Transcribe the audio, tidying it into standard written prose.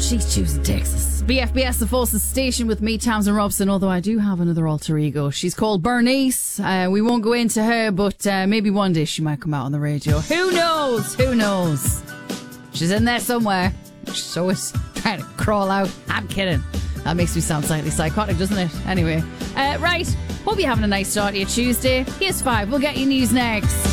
she's choosing Texas. BFBS, the Forces Station with me, Tamsin Robson, although I do have another alter ego. She's called Bernice. We won't go into her, but maybe one day she might come out on the radio. Who knows? Who knows? She's in there somewhere. She's always trying to crawl out. I'm kidding. That makes me sound slightly psychotic, doesn't it? Anyway. Right. Hope you're having a nice start to your Tuesday. Here's 5. We'll get you news next.